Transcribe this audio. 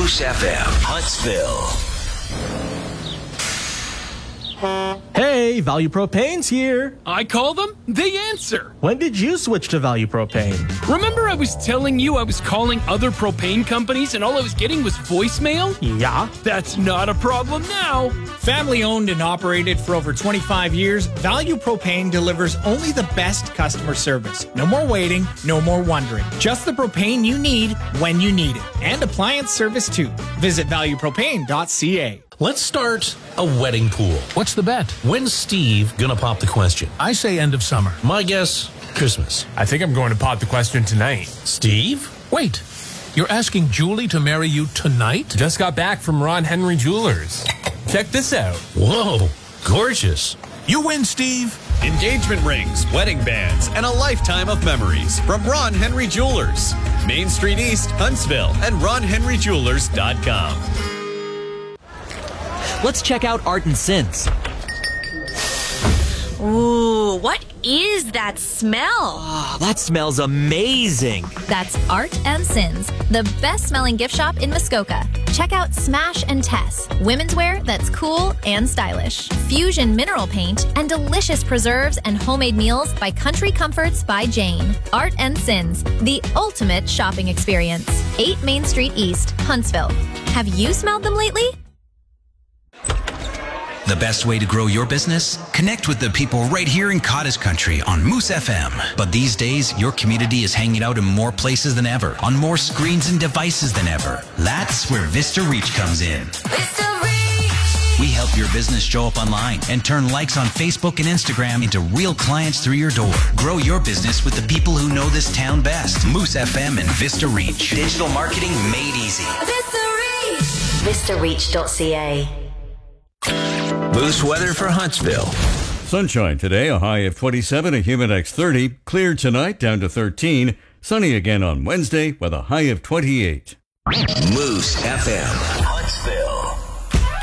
Moose FM, Huntsville. Hey, Value Propane's here. I call them, they answer. When did you switch to Value Propane? Remember I was telling you I was calling other propane companies and all I was getting was voicemail? Yeah. That's not a problem now. Family owned and operated for over 25 years, Value Propane delivers only the best customer service. No more waiting, no more wondering. Just the propane you need when you need it. And appliance service too. Visit valuepropane.ca. Let's start a wedding pool. What's the bet? When's Steve gonna pop the question? I say end of summer. My guess, Christmas. I think I'm going to pop the question tonight. Steve? Wait, you're asking Julie to marry you tonight? Just got back from Ron Henry Jewelers. Check this out. Whoa, gorgeous. You win, Steve. Engagement rings, wedding bands, and a lifetime of memories from Ron Henry Jewelers. Main Street East, Huntsville, and ronhenryjewelers.com. Let's check out Art and Sins. Ooh, what is that smell? Oh, that smells amazing. That's Art and Sins, the best smelling gift shop in Muskoka. Check out Smash and Tess, women's wear that's cool and stylish. Fusion mineral paint and delicious preserves and homemade meals by Country Comforts by Jane. Art and Sins, the ultimate shopping experience. 8 Main Street East, Huntsville. Have you smelled them lately? The best way to grow your business? Connect with the people right here in Cottage Country on Moose FM. But these days, your community is hanging out in more places than ever, on more screens and devices than ever. That's where Vista Reach comes in. Vista Reach! We help your business show up online and turn likes on Facebook and Instagram into real clients through your door. Grow your business with the people who know this town best. Moose FM and Vista Reach. Digital marketing made easy. Vista Reach! VistaReach.ca. Moose weather for Huntsville. Sunshine today, a high of 27, a humid X 30. Clear tonight, down to 13. Sunny again on Wednesday with a high of 28. Moose FM.